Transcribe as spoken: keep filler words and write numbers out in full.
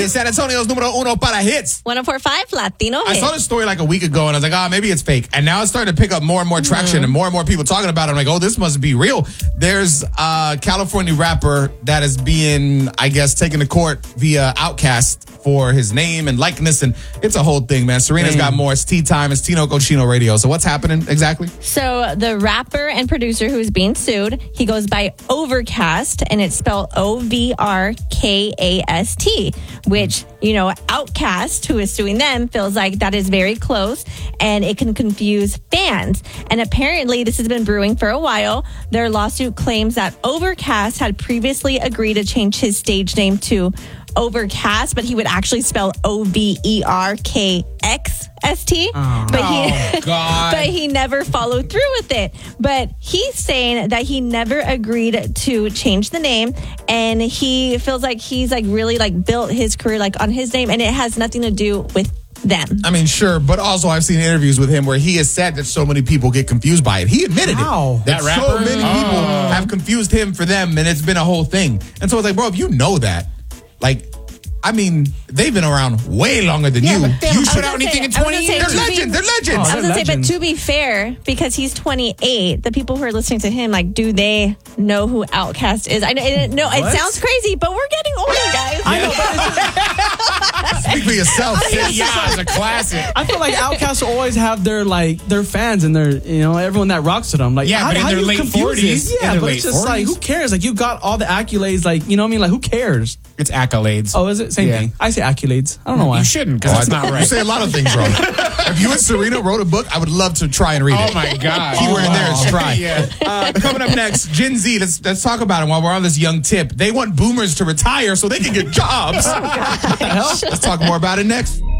is San Antonio's numero uno para hits. one oh four point five Latino I hit. saw this story like a week ago, and I was like, ah, oh, maybe it's fake. And now it's starting to pick up more and more traction, mm-hmm. and more and more people talking about it. I'm like, oh, this must be real. There's a California rapper that is being, I guess, taken to court via Outkast for his name and likeness, and it's a whole thing, man. Serena's Dang. got more. It's tea time. It's Tino Cochino Radio. So what's happening exactly? So the rapper and producer who is being sued, he goes by Overcast, and it's spelled O V R K A S T, which, you know, Outkast, who is suing them, feels like that is very close, and it can confuse fans. And apparently, this has been brewing for a while. Their lawsuit claims that Overcast had previously agreed to change his stage name to Overcast, but he would actually spell O V E R K X S T. Oh, but he, oh, God. but he never followed through with it. But he's saying that he never agreed to change the name, and he feels like he's like really like built his career like on his name, and it has nothing to do with them. I mean, sure, but also I've seen interviews with him where he has said that so many people get confused by it. He admitted How? it. That, that so many people oh. have confused him for them, and it's been a whole thing. And so it's like, bro, if you know that, like, I mean, they've been around way longer than yeah, you. But they you put out anything say, in twenty years. They're legends. They're legends. I was Oh, going to say, but legends. to be fair, because he's twenty-eight, the people who are listening to him, like, do they know who Outkast is? I know, it, no, it What? sounds crazy, but we're getting older, guys. I know. Speak for yourself. Yeah, it's a classic. I feel like Outkast will always have their like their fans and their you know everyone that rocks with them. Like yeah, how, but in how their do you late confuse forties, this? Yeah, in their but late it's just forties. like who cares? Like you got all the accolades. Like you know what I mean? Like who cares? It's accolades. Oh, is it same Yeah. thing? I say accolades. I don't know why. You shouldn't, because Oh, that's I- not You right. say a lot of things wrong. If you and Serena wrote a book, I would love to try and read it. Oh my God! Keyword in there is try. Yeah. Uh, coming up next, Gen Z. Let's let's talk about it while we're on this young tip. They want boomers to retire so they can get jobs. What the hell? Let's talk more about it next.